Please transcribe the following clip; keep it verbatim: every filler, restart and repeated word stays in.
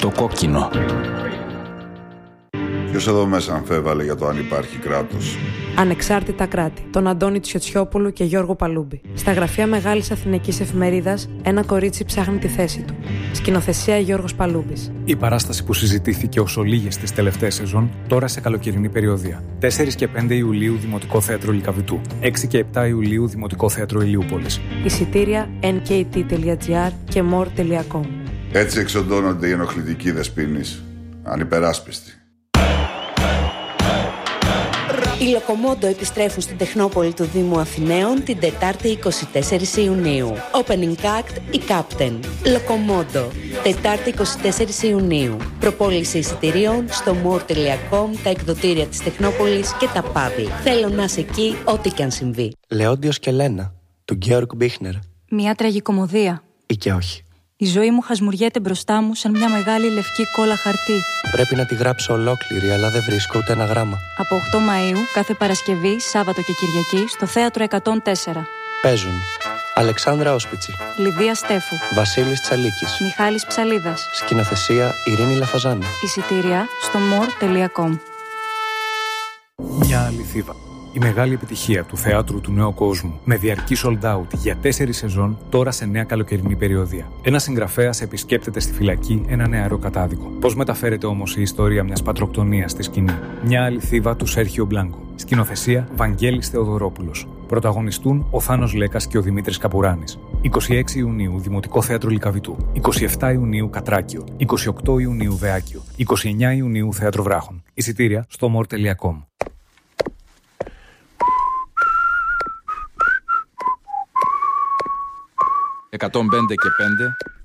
Το κόκκινο. Ποιος εδώ μέσα αμφέβαλε για το αν υπάρχει κράτος? Ανεξάρτητα κράτη. Τον Αντώνη Τσιοτσιόπουλου και Γιώργο Παλούμπη. Στα γραφεία Μεγάλης Αθηναϊκής Εφημερίδας, ένα κορίτσι ψάχνει τη θέση του. Σκηνοθεσία Γιώργος Παλούμπης. Η παράσταση που συζητήθηκε ως ολίγες τις τελευταίες σεζόν, τώρα σε καλοκαιρινή περιοδία. τέσσερις και πέντε Ιουλίου Δημοτικό Θέατρο Λυκαβητού. έξι και επτά Ιουλίου Δημοτικό Θέατρο Ηλιούπολης. Εισιτήρια εν κέι τι τελεία τζι άρ και μορ τελεία κομ. Έτσι εξοντώνονται οι ενοχλητικοί δεσποίνεις. Ανυπεράσπιστοι. Οι Λοκομόντο επιστρέφουν στην Τεχνόπολη του Δήμου Αθηναίων την Τετάρτη εικοστή τέταρτη Ιουνίου. Opening act η Captain. Λοκομόντο. Τετάρτη εικοστή τέταρτη Ιουνίου. Προπόληση εισιτηρίων στο μορ τελεία κομ, τα εκδοτήρια της Τεχνόπολης και τα πάδι. Θέλω να είσαι εκεί ό,τι και αν συμβεί. Λεόντιος και Λένα, του Γκέοργκ Μπίχνερ. Μια τραγικομωδία. Ή και όχι. Η ζωή μου χασμουριέται μπροστά μου σαν μια μεγάλη λευκή κόλλα χαρτί. Πρέπει να τη γράψω ολόκληρη, αλλά δεν βρίσκω ούτε ένα γράμμα. Από οκτώ Μαΐου, κάθε Παρασκευή, Σάββατο και Κυριακή, στο Θέατρο εκατόν τέσσερα. Παίζουν Αλεξάνδρα Όσπιτσι, Λιδία Στέφου, Βασίλης Τσαλίκης, Μιχάλης Ψαλίδας. Σκηνοθεσία Ειρήνη Λαφαζάνη. Εισιτήρια στο μορ τελεία κομ. Μια αληθίβα. Η μεγάλη επιτυχία του θεάτρου του νέου κόσμου, με διαρκή sold out για τέσσερις σεζόν, τώρα σε νέα καλοκαιρινή περιοδία. Ένας συγγραφέας επισκέπτεται στη φυλακή ένα νεαρό κατάδικο. Πώς μεταφέρεται όμως η ιστορία μιας πατροκτονίας στη σκηνή? Μια αληθίβα του Σέρχιο Μπλάνκο. Σκηνοθεσία Βαγγέλης Θεοδωρόπουλος. Πρωταγωνιστούν ο Θάνος Λέκας και ο Δημήτρης Καπουράνης. εικοστή έκτη Ιουνίου Δημοτικό Θέατρο Λυκαβητού. εικοστή εβδόμη Ιουνίου Κατράκιο. εικοστή όγδοη Ιουνίου Βεάκιο. εικοστή ενάτη Ιουνίου Θέατρο Βράχων. Εισιτήρια στο μορ τελεία κομ. εκατόν πέντε και πέντε